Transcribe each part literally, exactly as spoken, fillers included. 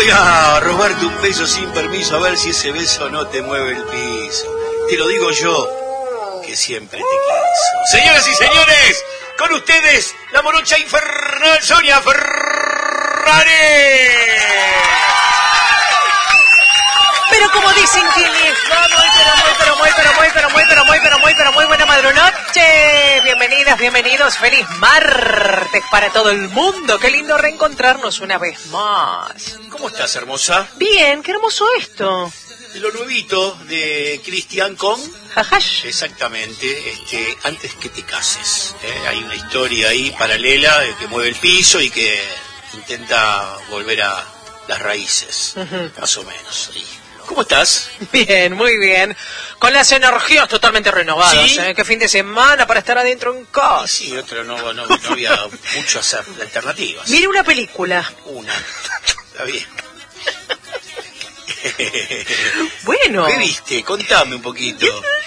Voy a robarte un beso sin permiso, a ver si ese beso no te mueve el piso. Te lo digo yo, que siempre te quiso. Señoras y señores, con ustedes, la morocha infernal Sonia Ferrari. Pero como dicen que les va muy, pero muy, pero muy, pero muy, pero muy, pero muy, pero muy, pero muy buena madrunoche. Bienvenidas, bienvenidos, feliz martes para todo el mundo. Qué lindo reencontrarnos una vez más. ¿Cómo estás, hermosa? Bien, qué hermoso esto. Lo nuevito de Cristian con... Jajash. Exactamente, este, antes que te cases. ¿eh? Hay una historia ahí paralela eh, que mueve el piso y que intenta volver a las raíces, uh-huh. más o menos. Ahí. ¿Cómo estás? Bien, muy bien. Con las energías totalmente renovadas. ¿Sí? ¿eh? Qué fin de semana para estar adentro en casa. Sí, otro no, no, no había muchas alternativas. Mire una película. Una. Está bien. Bueno. ¿Qué viste? Contame un poquito.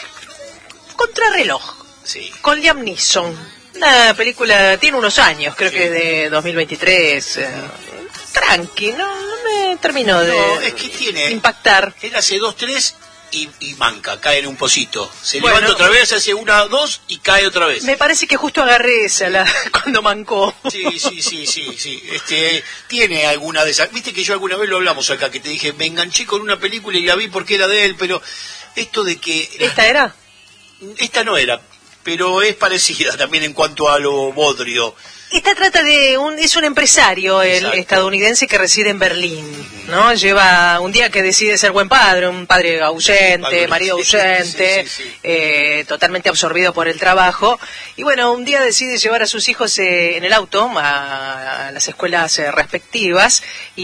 Contrarreloj. Sí. Con Liam Neeson. Una película, tiene unos años, creo sí. que es de dos mil veintitrés. Eh, tranqui, no, no me terminó de no, es que tiene, impactar. Él hace dos, tres y, y manca, cae en un pocito. Se bueno, levanta otra vez, hace una, dos y cae otra vez. Me parece que justo agarré esa la, cuando mancó. Sí, sí, sí, sí, sí. Este, tiene alguna de esas. Viste que yo alguna vez lo hablamos acá, que te dije, me enganché con una película y la vi porque era de él, pero esto de que... ¿Esta era? Esta no era, pero es parecida también en cuanto a lo bodrio. Esta trata de un, es un empresario el estadounidense que reside en Berlín, ¿no? Lleva un día que decide ser buen padre, un padre ausente, marido ausente, sí, sí, sí. Eh, totalmente absorbido por el trabajo, y bueno, un día decide llevar a sus hijos eh, en el auto a, a las escuelas eh, respectivas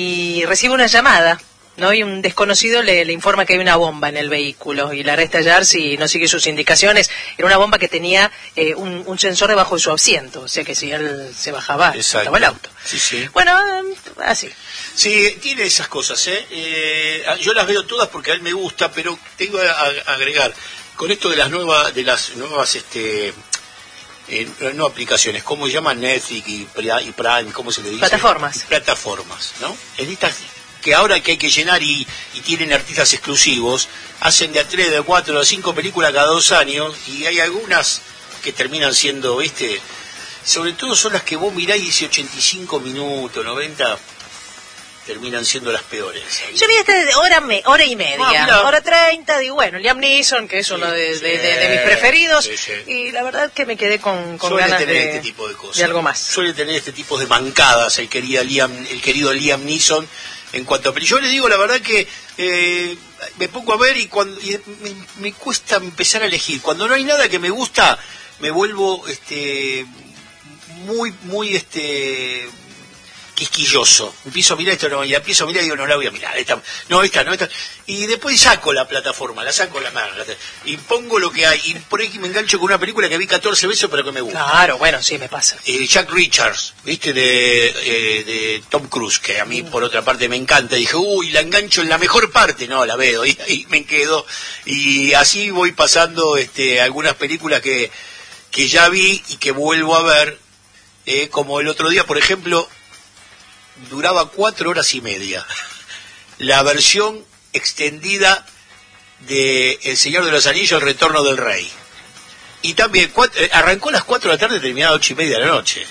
y recibe una llamada, ¿no? Y un desconocido le, le informa que hay una bomba en el vehículo y la hará estallar si no sigue sus indicaciones. Era una bomba que tenía eh, un, un sensor debajo de su asiento, o sea que si él se bajaba, estaba el auto. Sí, sí. Bueno, así. Sí, tiene esas cosas, ¿eh? ¿eh? Yo las veo todas porque a él me gusta, pero tengo a agregar, con esto de las nuevas, de las nuevas, este... Eh, no aplicaciones, ¿cómo se llaman? Netflix y Prime, ¿cómo se le dice? Plataformas. Plataformas, ¿no? En estas... que ahora que hay que llenar y, y tienen artistas exclusivos, hacen de a tres, de a cuatro, de a cinco películas cada dos años, y hay algunas que terminan siendo, viste, sobre todo son las que vos mirás y dice ochenta y cinco minutos, noventa, terminan siendo las peores. Yo vi este de hora, me, hora y media, ah, hora treinta, digo, bueno, Liam Neeson, que es sí, uno de, sí, de, de, de mis preferidos, sí, sí. Y la verdad que me quedé con, con ganas tener de, este tipo de, cosas. de algo más. Suele tener este tipo de mancadas el querido Liam, el querido Liam Neeson. En cuanto a... Yo le digo la verdad que eh, me pongo a ver y, cuando, y me, me cuesta empezar a elegir. Cuando no hay nada que me gusta, me vuelvo este muy, muy este quisquilloso. Empiezo a mirar esto, no, y empiezo a mirar y digo, no la voy a mirar. Esta, no, esta, no, esta. Y después saco la plataforma, la saco la mano, la, y pongo lo que hay. Y por ahí me engancho con una película que vi catorce veces, pero que me gusta. Claro, bueno, sí, me pasa. Eh, Jack Richards, ¿viste? De, eh, de Tom Cruise, que a mí, por otra parte, me encanta. Dije, uy, la engancho en la mejor parte. No, la veo, y ahí me quedo. Y así voy pasando este, algunas películas que, que ya vi y que vuelvo a ver. Eh, como el otro día, por ejemplo... duraba cuatro horas y media. La versión extendida de El Señor de los Anillos, El Retorno del Rey. Y también cuatro, arrancó a las cuatro de la tarde y terminaba a ocho y media de la noche.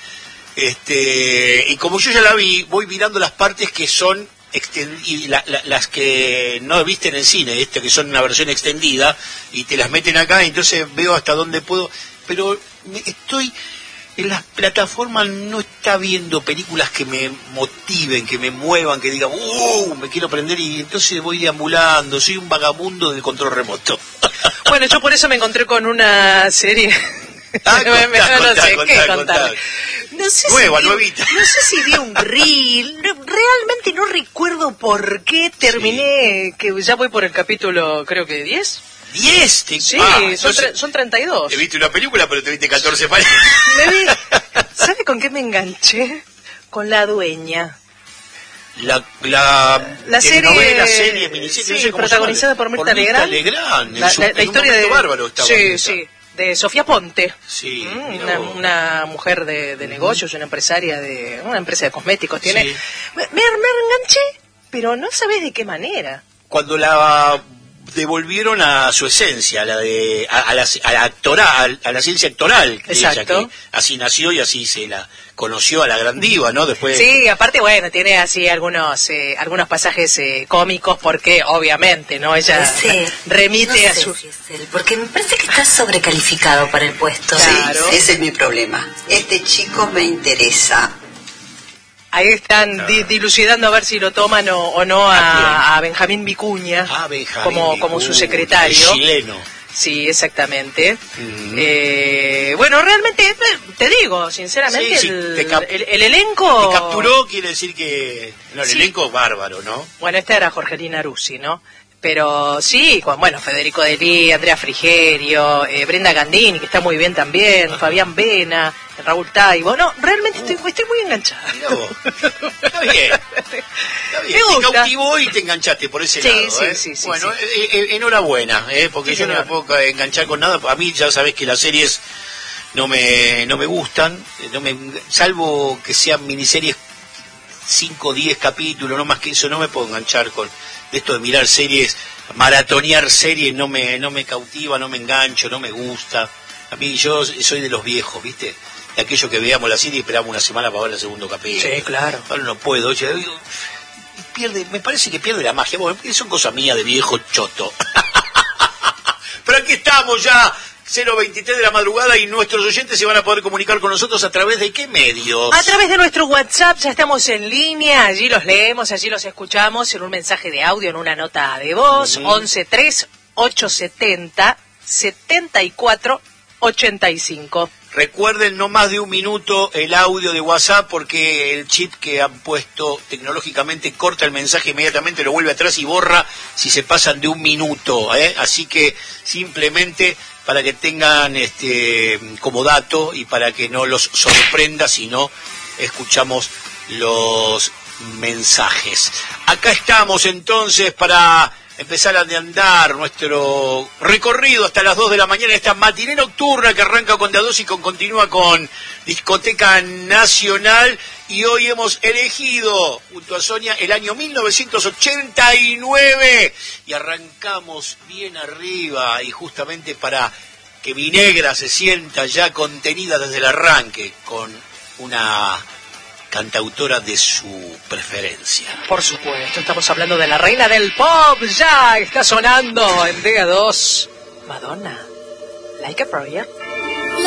Este, y como yo ya la vi, voy mirando las partes que son extend, y la, la, las que no viste en el cine, este, que son una versión extendida, y te las meten acá, entonces veo hasta dónde puedo. Pero me, estoy... en las plataformas no está viendo películas que me motiven, que me muevan, que digan, ¡uh! Me quiero prender, y entonces voy deambulando, soy un vagabundo de control remoto. Bueno, yo por eso me encontré con una serie. Ah, contá, me, no contá, sé contá, qué contá, contar. contá. No sé Nueva, si vi, nuevita. No sé si vi un reel, no, realmente no recuerdo por qué terminé, sí. Que ya voy por el capítulo, creo que diez. ¿diez? Te... Sí, ah, son, tre son treinta y dos. Te viste una película, pero te viste catorce para... Me vi... ¿Sabe con qué me enganché? Con La Dueña. La, la, la serie, novela, serie, miniserie, sí, no sé cómo protagonizada por Mirta Legrand. Legrand. La, la, la historia de bárbaro estaba. Sí, Mirta. Sí, de Sofía Ponte. Sí, mm, una, una mujer de, de negocios, una empresaria de una empresa de cosméticos. Tiene. Sí. Me, me enganché pero no sabés de qué manera. Cuando la devolvieron a su esencia, a la de a, a la, a la actoral, a la ciencia actoral, de ella, que así nació y así se la conoció a la gran diva, ¿no? Después. Sí, aparte, bueno, tiene así algunos eh, algunos pasajes eh, cómicos, porque obviamente, ¿no? Ella sí, remite no a sé su... Si es él, porque me parece que está sobrecalificado para el puesto. Claro. Sí, ese es mi problema. Este chico me interesa. Ahí están no. di dilucidando a ver si lo toman o, o no a, a Benjamín Vicuña, ah, Benjamín como, Vicuña, como su secretario. Chileno. Sí, exactamente. Mm. Eh, bueno, realmente, te digo, sinceramente, sí, sí, el, el, el elenco... Te capturó, quiere decir que... No, el sí. elenco es bárbaro, ¿no? Bueno, esta era Jorgelina Rusi, ¿no? Pero sí, con, bueno, Federico Delí, Andrea Frigerio, eh, Brenda Gandini, que está muy bien también, Fabián Vena, Raúl Taibo. No, realmente estoy, estoy muy enganchada. Mirá vos. Está bien. Está bien. Te cautivó y te enganchaste por ese sí, lado. Sí, ¿eh? sí, sí. Bueno, sí. Eh, eh, enhorabuena, ¿eh? Porque sí, yo señor. no me puedo enganchar con nada. A mí ya sabés que las series no me no me gustan, no me, salvo que sean miniseries cinco o diez capítulos, no más que eso, no me puedo enganchar con... de esto de mirar series, maratonear series, no me no me cautiva, no me engancho, no me gusta. A mí yo soy de los viejos, ¿viste? De aquellos que veíamos la serie y esperamos una semana para ver el segundo capítulo. Sí, claro. Ahora no puedo, oye, pierde, me parece que pierde la magia. Bueno, son cosas mías de viejo choto. Pero aquí estamos ya, cero veintitrés de la madrugada, y nuestros oyentes se van a poder comunicar con nosotros a través de qué medios. A través de nuestro WhatsApp, ya estamos en línea, allí los leemos, allí los escuchamos en un mensaje de audio, en una nota de voz, uh-huh. once tres ocho setenta setenta y cuatro ochenta y cinco. Recuerden, no más de un minuto el audio de WhatsApp, porque el chip que han puesto tecnológicamente corta el mensaje inmediatamente, lo vuelve atrás y borra si se pasan de un minuto, ¿eh? Así que simplemente para que tengan este como dato y para que no los sorprenda si no escuchamos los mensajes. Acá estamos entonces para empezar a andar nuestro recorrido hasta las dos de la mañana, esta matiné nocturna que arranca con De a dos y con, continúa con Discoteca Nacional, y hoy hemos elegido junto a Sonia el año mil novecientos ochenta y nueve y arrancamos bien arriba, y justamente para que mi negra se sienta ya contenida desde el arranque con una cantautora de su preferencia. Por supuesto, estamos hablando de la reina del pop. Ya está sonando en D A dos, Madonna, Like a Prayer.